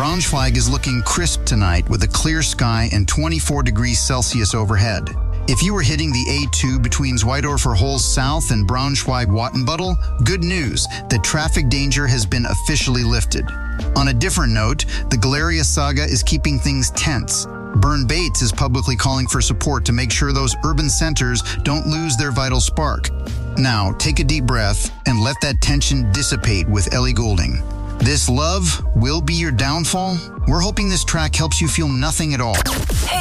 Braunschweig is looking crisp tonight with a clear sky and 24 degrees Celsius overhead. If you were hitting the A2 between Zweidorfer-Holz South and Braunschweig-Wattenbüttel, good news, the traffic danger has been officially lifted. On a different note, the Galeria saga is keeping things tense. Bern Bates is publicly calling for support to make sure those urban centers don't lose their vital spark. Now, take a deep breath and let that tension dissipate with Ellie Goulding. This love will be your downfall? We're hoping this track helps you feel nothing at all.